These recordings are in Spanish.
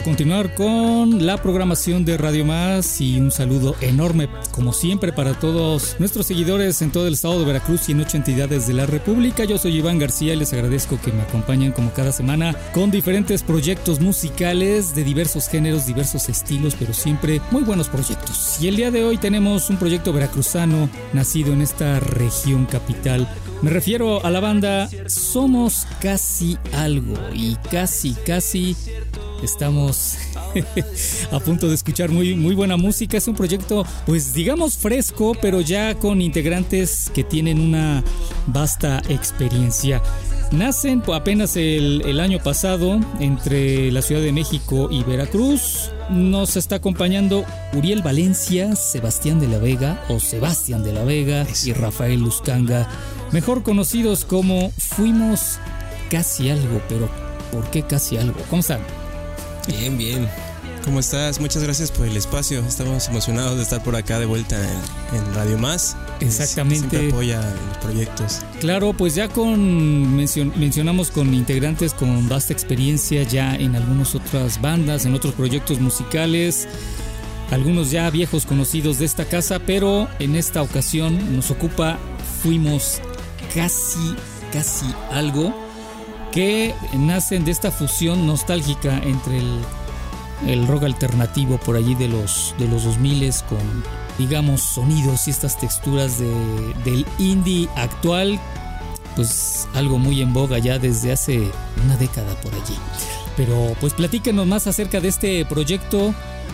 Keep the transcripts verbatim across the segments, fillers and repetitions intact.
continuar con la programación de Radio Más y un saludo enorme, como siempre, para todos nuestros seguidores en todo el estado de Veracruz y en ocho entidades de la República. Yo soy Iván García y les agradezco que me acompañen como cada semana con diferentes proyectos musicales de diversos géneros, diversos estilos, pero siempre muy buenos proyectos. Y el día de hoy tenemos un proyecto veracruzano nacido en esta región capital. Me refiero a la banda Somos Casi Algo, y casi, casi estamos a punto de escuchar muy, muy buena música. Es un proyecto, pues digamos fresco, pero ya con integrantes que tienen una vasta experiencia. Nacen apenas el, el año pasado entre la Ciudad de México y Veracruz. Nos está acompañando Uriel Valencia, Sebastián de la Vega o Sebastián de la Vega y Rafael Luzcanga, mejor conocidos como Fuimos Casi Algo. Pero ¿por qué Casi Algo? ¿Cómo están? Bien, bien. ¿Cómo estás? Muchas gracias por el espacio. Estamos emocionados de estar por acá de vuelta en, en Radio Más. Exactamente. Siempre apoya los proyectos. Claro, pues ya con mencion, mencionamos con integrantes con vasta experiencia ya en algunas otras bandas, en otros proyectos musicales, algunos ya viejos conocidos de esta casa, pero en esta ocasión nos ocupa Fuimos Casi, Casi Algo, que nacen de esta fusión nostálgica entre el el rock alternativo por allí de los de los dos mil con, digamos, sonidos y estas texturas de, del indie actual, pues algo muy en boga ya desde hace una década por allí. Pero pues platíquenos más acerca de este proyecto.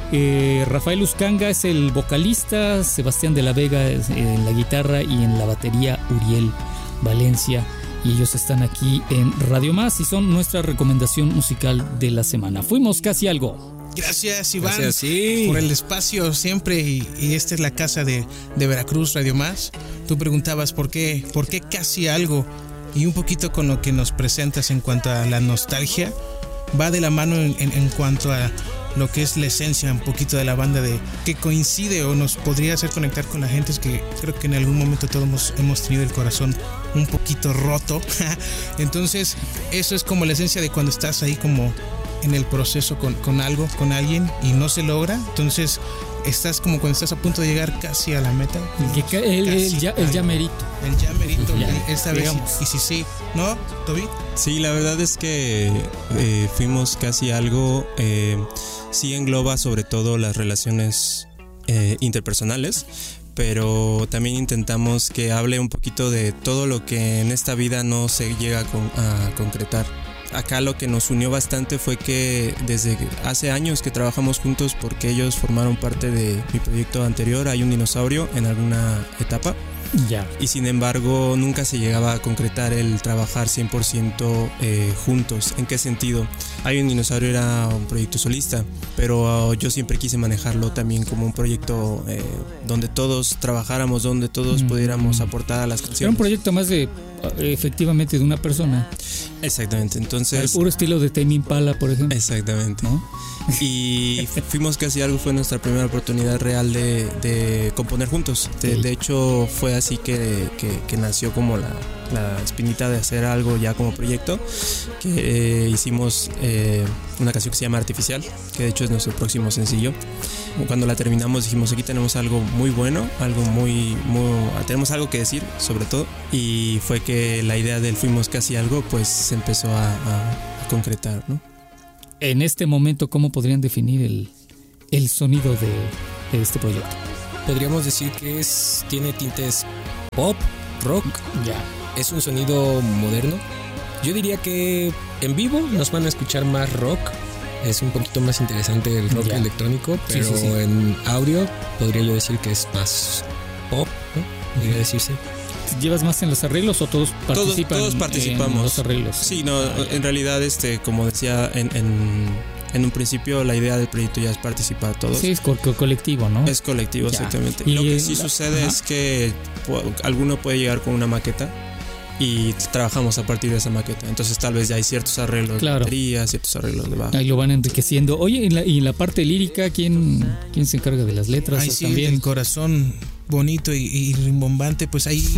eh, Rafael Luzcanga es el vocalista, Sebastián de la Vega en la guitarra y en la batería Uriel Valencia. Y ellos están aquí en Radio Más y son nuestra recomendación musical de la semana. Fuimos Casi Algo. Gracias, Iván, Gracias, sí. por el espacio siempre. Y, y esta es la casa de, de Veracruz, Radio Más. Tú preguntabas por qué, por qué Casi Algo. Y un poquito con lo que nos presentas en cuanto a la nostalgia, va de la mano en, en, en cuanto a lo que es la esencia un poquito de la banda, de que coincide o nos podría hacer conectar con la gente. Es que creo que en algún momento todos hemos, hemos tenido el corazón un poquito roto. Entonces eso es como la esencia de cuando estás ahí como en el proceso con, con algo, con alguien y no se logra. Entonces estás como cuando estás a punto de llegar casi a la meta. El, que, el, el, ya, el ya merito. El ya merito, ya, esta digamos. vez. Y si sí, ¿no, Toby? Sí, la verdad es que eh, Fuimos Casi Algo eh, sí engloba sobre todo las relaciones eh, interpersonales, pero también intentamos que hable un poquito de todo lo que en esta vida no se llega a, con, a concretar. Acá lo que nos unió bastante fue que desde hace años que trabajamos juntos, porque ellos formaron parte de mi proyecto anterior, Hay un dinosaurio, en alguna etapa. Ya. Y sin embargo nunca se llegaba a concretar el trabajar cien por ciento eh, juntos. ¿En qué sentido? Hay un dinosaurio era un proyecto solista, pero uh, yo siempre quise manejarlo también como un proyecto eh, donde todos trabajáramos, donde todos mm. pudiéramos aportar a las canciones. Era un proyecto más de, efectivamente, de una persona. Exactamente, entonces... El puro estilo de Tame Impala, por ejemplo. Exactamente, ¿no? Y Fuimos Casi Algo fue nuestra primera oportunidad real de, de componer juntos. De, sí. de hecho fue así que, que, que nació como la, la espinita de hacer algo ya como proyecto, que eh, hicimos eh, una canción que se llama Artificial, que de hecho es nuestro próximo sencillo. Cuando la terminamos dijimos, aquí tenemos algo muy bueno, algo muy, muy tenemos algo que decir sobre todo, y fue que la idea del Fuimos Casi Algo pues se empezó a, a, a concretar, ¿no? En este momento, ¿cómo podrían definir el, el sonido de, de este proyecto? Podríamos decir que es tiene tintes pop, rock. Ya. Es un sonido moderno. Yo diría que en vivo nos van a escuchar más rock. Es un poquito más interesante el rock ya. electrónico, pero sí, sí, sí. en audio podría yo decir que es más pop, ¿no? Podría uh-huh. decirse. ¿Llevas más en los arreglos o todos participan? Todos, todos participamos. En los arreglos. Sí, no, en realidad, este, como decía en, en, en un principio, la idea del proyecto ya es participar todos. Sí, es co- colectivo, ¿no? Es colectivo, ya. Exactamente. Y lo que el, sí sucede ajá. es que alguno puede llegar con una maqueta y trabajamos a partir de esa maqueta. Entonces tal vez ya hay ciertos arreglos claro. de batería, ciertos arreglos de bajo. Ahí lo van enriqueciendo. Oye, y en la, y en la parte lírica, ¿quién, quién se encarga de las letras? Ahí sí, también el corazón bonito y, y rimbombante, pues ahí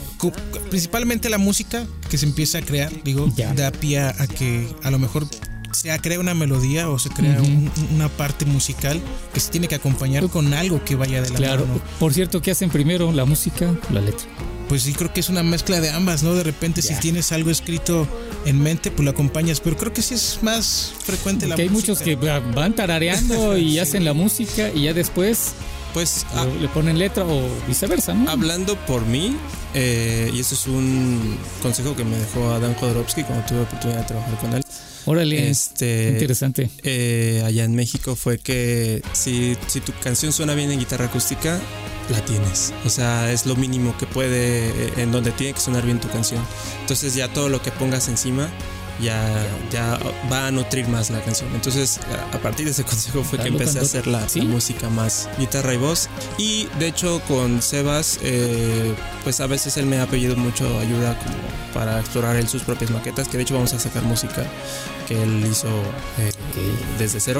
principalmente la música que se empieza a crear, digo, ya. da pie a que a lo mejor se crea una melodía o se crea uh-huh. un, una parte musical que se tiene que acompañar con algo que vaya de la claro. mano. Por cierto, ¿qué hacen primero? ¿La música o la letra? Pues sí, creo que es una mezcla de ambas, ¿no? De repente ya. Si tienes algo escrito en mente, pues lo acompañas, pero creo que sí es más frecuente porque la música. música. Hay muchos que van tarareando y sí. hacen la música y ya después pues ah, le ponen letra o viceversa, ¿no? Hablando por mí, eh, y esto es un consejo que me dejó Adam Jodorowsky cuando tuve la oportunidad de trabajar con él. Órale, este, interesante. Eh, allá en México fue que si, si tu canción suena bien en guitarra acústica, la tienes. O sea, es lo mínimo que puede, en donde tiene que sonar bien tu canción. Entonces ya todo lo que pongas encima ya, ya va a nutrir más la canción. Entonces a partir de ese consejo fue que empecé a hacer la, ¿sí? la música más guitarra y voz. Y de hecho con Sebas, eh, pues a veces él me ha pedido mucho ayuda como para explorar él sus propias maquetas, que de hecho vamos a sacar música que él hizo eh, okay. desde cero.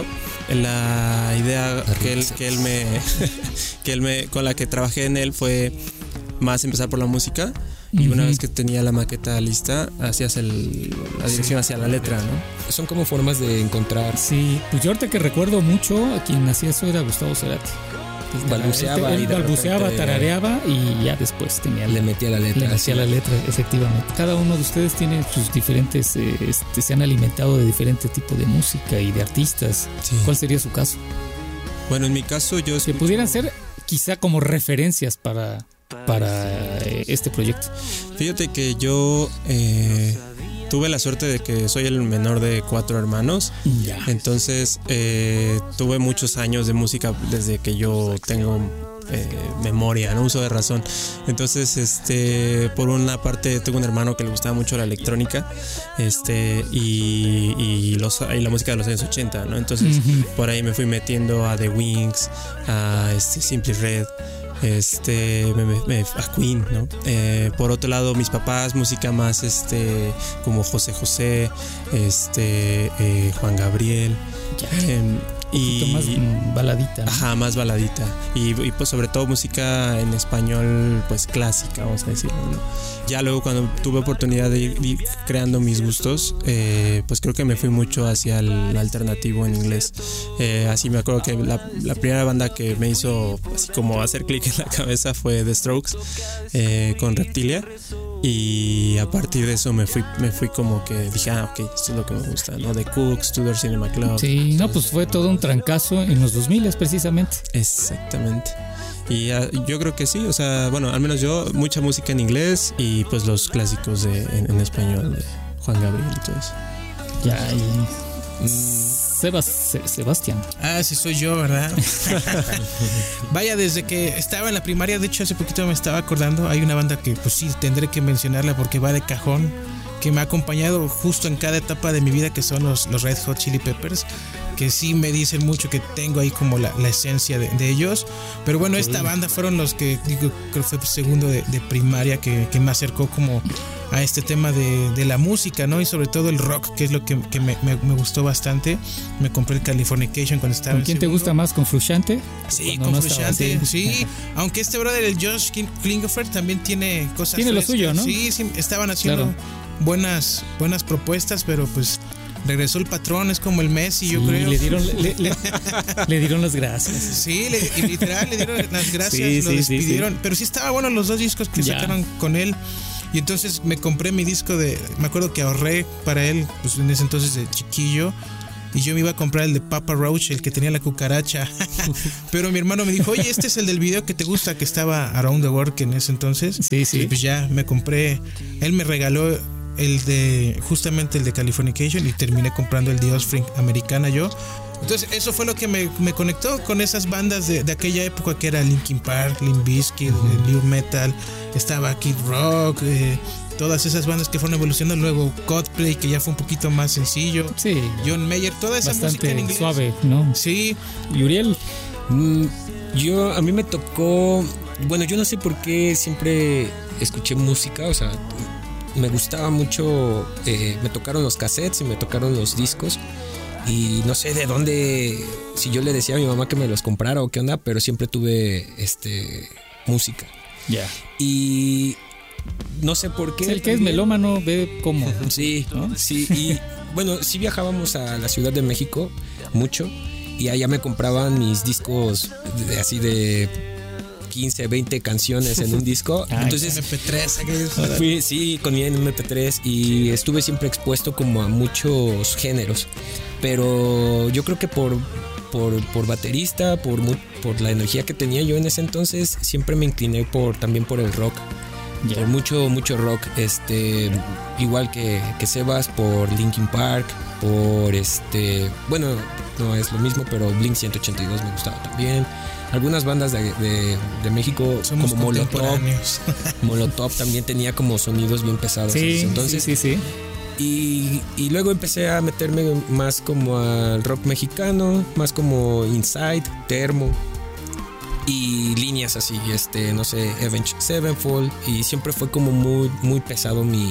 La idea que él, que él me que él me con la que trabajé en él fue más empezar por la música. Y una uh-huh. vez que tenía la maqueta lista, hacías el, la dirección hacia la letra, ¿no? Son como formas de encontrar. Sí, pues yo ahorita que recuerdo mucho, a quien hacía eso era Gustavo Cerati. Balbuceaba, él, él balbuceaba, repente, tarareaba y ya después tenía le metía la letra. Le metía la letra, efectivamente. Cada uno de ustedes tiene sus diferentes, eh, este, se han alimentado de diferente tipo de música y de artistas. Sí. ¿Cuál sería su caso? Bueno, en mi caso yo escucho... que pudieran ser quizá como referencias para para este proyecto. Fíjate que yo eh, tuve la suerte de que soy el menor de cuatro hermanos. Ya. Entonces eh, tuve muchos años de música desde que yo tengo eh, memoria, no uso de razón. Entonces, este, por una parte tengo un hermano que le gustaba mucho la electrónica, este, y, y, los, y la música de los años ochenta, ¿no? Entonces, uh-huh. por ahí me fui metiendo a The Wings, a este, Simply Red. Este me, me, a Queen, ¿no? Eh, por otro lado, mis papás, música más este como José José, este eh, Juan Gabriel, eh, y más baladita, ¿no? Ajá, más baladita. Y, y pues sobre todo música en español, pues clásica, vamos a decirlo, ¿no? Ya luego cuando tuve oportunidad de ir, ir creando mis gustos, eh, pues creo que me fui mucho hacia el alternativo en inglés. Eh, así me acuerdo que la, la primera banda que me hizo así como hacer clic en la cabeza fue The Strokes, eh, con Reptilia. Y a partir de eso me fui, me fui como que dije, ah, ok, esto es lo que me gusta, ¿no? The Cooks, Tudor Cinema Club. Sí, no, pues fue todo un trancazo en los dos mil precisamente. Exactamente. Y uh, yo creo que sí, o sea, bueno, al menos yo, mucha música en inglés y pues los clásicos de, en, en español de Juan Gabriel y todo eso. Ya, y... Mm. Sebas, Sebastián. Ah, sí soy yo, ¿verdad? Vaya, desde que estaba en la primaria, de hecho hace poquito me estaba acordando, hay una banda que pues sí, tendré que mencionarla porque va de cajón, que me ha acompañado justo en cada etapa de mi vida, que son los, los Red Hot Chili Peppers, que sí me dicen mucho, que tengo ahí como la, la esencia de, de ellos. Pero bueno, esta banda fueron los que, digo, creo que fue segundo de, de primaria, que, que me acercó como a este tema de, de la música, ¿no? Y sobre todo el rock, que es lo que, que me, me, me gustó bastante. Me compré el Californication cuando estaba ¿Con quién te gusta más? ¿Con Frusciante? Sí, con no Frusciante, sí. Aunque este brother, el Josh Klinghoffer, también tiene cosas Tiene frescas. Lo suyo, ¿no? Sí, sí, estaban haciendo claro. buenas, buenas propuestas, pero pues regresó el patrón, es como el Messi, sí, yo creo. Le dieron, le, le, le dieron las gracias. Sí, le, y literal le dieron las gracias, sí, lo sí, despidieron. Sí, sí. Pero sí estaba bueno los dos discos que ya. sacaron con él. Y entonces me compré mi disco de... Me acuerdo que ahorré para él, pues en ese entonces de chiquillo. Y yo me iba a comprar el de Papa Roach, el que tenía la cucaracha. Pero mi hermano me dijo, oye, este es el del video que te gusta, que estaba Around the World en ese entonces. Sí, sí. Y pues ya me compré... Él me regaló el de... Justamente el de Californication, y terminé comprando el de Offspring Americana yo. Entonces eso fue lo que me, me conectó con esas bandas de, de aquella época, que era Linkin Park, Limp Bizkit, uh-huh. New Metal, estaba Kid Rock, eh, todas esas bandas que fueron evolucionando. Luego Coldplay, que ya fue un poquito más sencillo. Sí. John Mayer, toda esa bastante música en inglés. Suave, ¿no? Sí. ¿Y Uriel? Mm, yo, a mí me tocó... Bueno, yo no sé por qué siempre escuché música, o sea, me gustaba mucho, eh, me tocaron los cassettes y me tocaron los discos. Y no sé de dónde, si yo le decía a mi mamá que me los comprara o qué onda, pero siempre tuve este música. Ya. Yeah. Y no sé por qué. El que es melómano ve cómo. Sí, ¿no? Sí. Y bueno, sí viajábamos a la Ciudad de México mucho y allá me compraban mis discos de, así de quince, veinte canciones en un disco. Ay, entonces eme pe tres, fui, sí, con mi eme pe tres y estuve siempre expuesto como a muchos géneros, pero yo creo que por por, por baterista, por, por la energía que tenía yo en ese entonces, siempre me incliné por también por el rock. Yeah. Por mucho, mucho rock, este, igual que, que Sebas, por Linkin Park, por este, bueno, no es lo mismo, pero Blink ciento ochenta y dos me gustaba también. Algunas bandas de, de, de México, somos como Molotov, Molotov también tenía como sonidos bien pesados. Sí, entonces, sí, sí, sí. Y, y luego empecé a meterme más como al rock mexicano, más como Inside, Termo y líneas así, este, no sé, Avenged Sevenfold, y siempre fue como muy, muy pesado mi,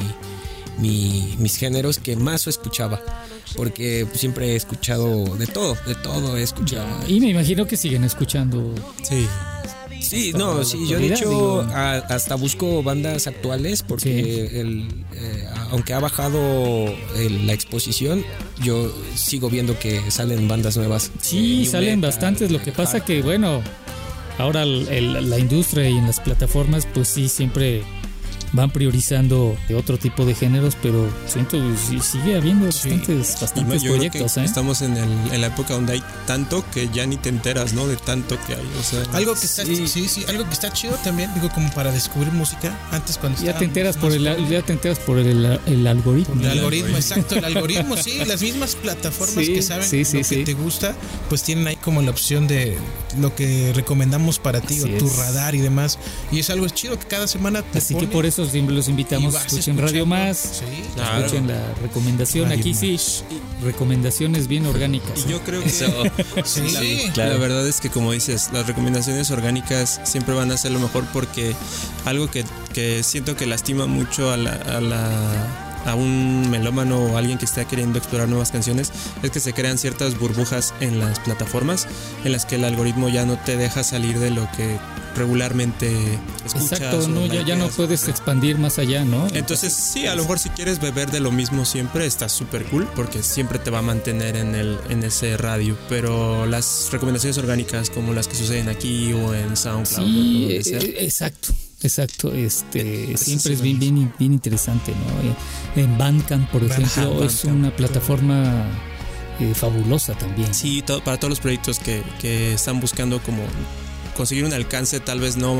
mi, mis géneros que más escuchaba, porque siempre he escuchado de todo, de todo he escuchado. Y me imagino que siguen escuchando. Sí. Sí, no, sí, yo de hecho a, hasta busco bandas actuales porque sí. el, eh, aunque ha bajado el, la exposición, yo sigo viendo que salen bandas nuevas. Sí, eh, salen metal, bastantes, lo que pasa que bueno, ahora el, el, la industria y en las plataformas pues sí siempre van priorizando de otro tipo de géneros, pero siento que sigue habiendo bastantes, sí. bastantes yo proyectos. Creo que ¿eh? Estamos en, el, en la época donde hay tanto que ya ni te enteras, ¿no? De tanto que hay. O sea, algo que está, sí. sí, sí, algo que está chido también, digo, como para descubrir música. Antes cuando ya te enteras por el, ya te enteras por el, el algoritmo. El algoritmo, exacto, el algoritmo, sí. Las mismas plataformas sí, que saben sí, sí, lo sí. que te gusta, pues tienen ahí como la opción de lo que recomendamos para ti, así o tu es. radar y demás. Y es algo chido que cada semana te Así pone, que por eso siempre los invitamos. Escuchen Radio Más, sí, claro. Escuchen la recomendación. Radio aquí más. Sí, recomendaciones bien orgánicas. Y yo creo que sí, la, sí, claro. La verdad es que, como dices, las recomendaciones orgánicas siempre van a ser lo mejor, porque algo que, que siento que lastima mucho a la, a la a un melómano o alguien que está queriendo explorar nuevas canciones es que se crean ciertas burbujas en las plataformas en las que el algoritmo ya no te deja salir de lo que regularmente escuchas. Exacto, no, ya, ya no puedes expandir más allá, ¿no? Entonces sí, a lo mejor si quieres beber de lo mismo siempre está súper cool, porque siempre te va a mantener en el en ese radio, pero las recomendaciones orgánicas como las que suceden aquí o en SoundCloud, sí, o donde sea, eh, exacto. Exacto, este es siempre es bien, bien, bien interesante, ¿no? En Bandcamp, por ejemplo, Bandcamp, es una plataforma eh, fabulosa también. Sí, to- para todos los proyectos que, que están buscando como conseguir un alcance tal vez no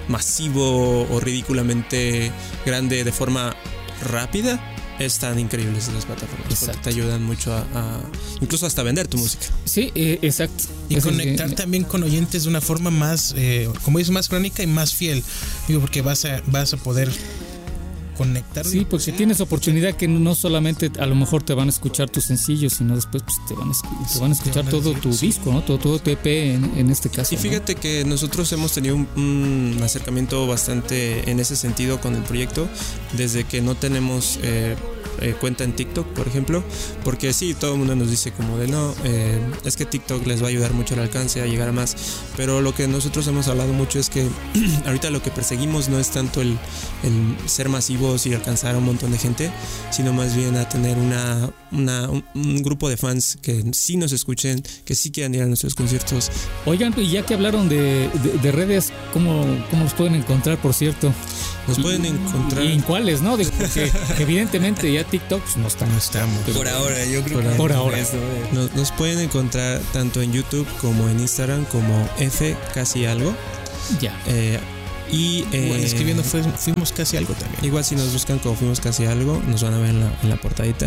masivo o ridículamente grande de forma rápida. Están increíbles esas plataformas. Exacto. Porque te ayudan mucho a, a incluso hasta vender tu música. Sí, eh, exacto. Y Eso conectar es, también con oyentes de una forma más, eh, como dices, más crónica y más fiel. Digo, porque vas a, vas a poder conectar. Sí, porque sí. Tienes oportunidad que no solamente a lo mejor te van a escuchar tus sencillos, sino después pues, te, van a, te van a escuchar todo tu sí. disco, ¿no? Todo, todo tu E P en, en este caso. Y fíjate, ¿no? Que nosotros hemos tenido un, un acercamiento bastante en ese sentido con el proyecto, desde que no tenemos eh, eh, cuenta en TikTok, por ejemplo, porque sí, todo el mundo nos dice como de no, eh, es que TikTok les va a ayudar mucho al alcance, a llegar a más, pero lo que nosotros hemos hablado mucho es que ahorita lo que perseguimos no es tanto el, el ser masivos y alcanzar a un montón de gente, sino más bien a tener una, una un, un grupo de fans que sí nos escuchen, que sí quieran ir a nuestros conciertos. Oigan, y ya que hablaron de, de, de redes, ¿cómo, ¿cómo los pueden encontrar, por cierto? Nos pueden encontrar. ¿Y en cuáles, no? Digo, porque evidentemente ya TikTok pues, no está, no estamos. Por ahora, yo creo por que por ahora. Eso, eh. Nos, nos pueden encontrar tanto en YouTube como en Instagram como F casi algo. Ya. Eh, y eh, bueno, escribiendo fue, fuimos casi algo también. Igual si nos buscan como fuimos casi algo, nos van a ver en la, en la portadita.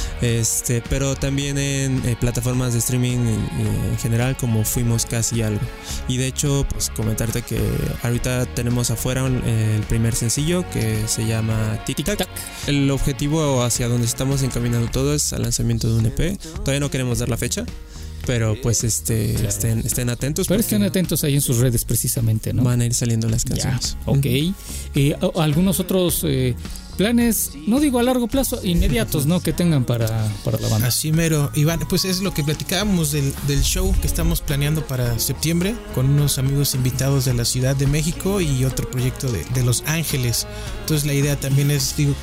Este, pero también en eh, plataformas de streaming en, en general como fuimos casi algo. Y de hecho, pues comentarte que ahorita tenemos afuera un, eh, el primer sencillo que se llama Tic Tac. El objetivo hacia donde estamos encaminando todo es al lanzamiento de un E P. Todavía no queremos dar la fecha, pero pues este claro. estén, estén atentos. Pero estén atentos ahí en sus redes precisamente, ¿no? Van a ir saliendo las canciones. Ya, ok. Eh, algunos otros eh, planes, no digo a largo plazo, inmediatos, ¿no? Que tengan para, para la banda. Así mero. Iván, pues es lo que platicábamos del, del show que estamos planeando para septiembre con unos amigos invitados de la Ciudad de México y otro proyecto de, de Los Ángeles. Entonces la idea también es, digo,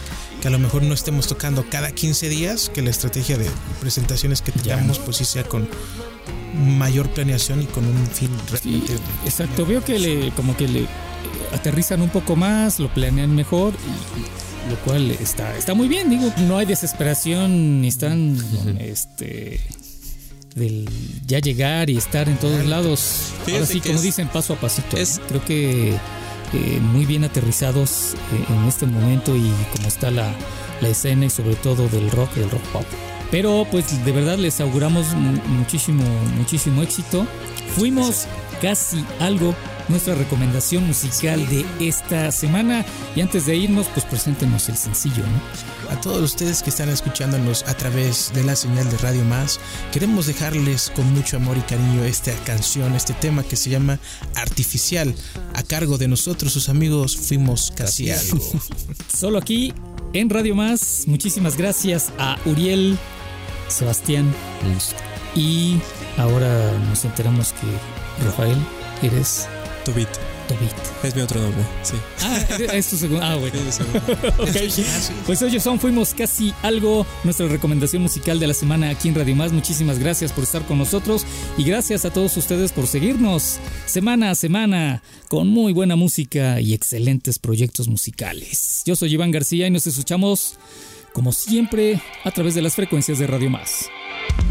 que a lo mejor no estemos tocando cada quince días, que la estrategia de presentaciones que tengamos pues sí sea con mayor planeación y con un fin realmente. Sí, exacto, veo que le, como que le aterrizan un poco más, lo planean mejor, y, lo cual está, está muy bien, digo, no hay desesperación, ni están uh-huh. este del ya llegar y estar en todos lados. Fíjate. Ahora sí, como es, dicen, paso a pasito. Es, ¿no? Creo que eh, muy bien aterrizados eh, en este momento y como está la, la escena y sobre todo del rock, del rock pop. Pero pues de verdad les auguramos muchísimo, muchísimo éxito. Fuimos casi algo, nuestra recomendación musical de esta semana. Y antes de irnos, pues preséntenos el sencillo, ¿no? A todos ustedes que están escuchándonos a través de la señal de Radio Más, queremos dejarles con mucho amor y cariño esta canción, este tema que se llama Artificial, a cargo de nosotros, sus amigos, Fuimos Casi Algo. Solo aquí en Radio Más. Muchísimas gracias a Uriel, Sebastián, y ahora nos enteramos que Rafael, eres Tobit. Tobit. Es mi otro nombre, sí. Ah, es tu segundo. Ah, bueno. Okay. Pues oye, son Fuimos Casi Algo, nuestra recomendación musical de la semana aquí en Radio Más. Muchísimas gracias por estar con nosotros y gracias a todos ustedes por seguirnos semana a semana con muy buena música y excelentes proyectos musicales. Yo soy Iván García y nos escuchamos como siempre a través de las frecuencias de Radio Más.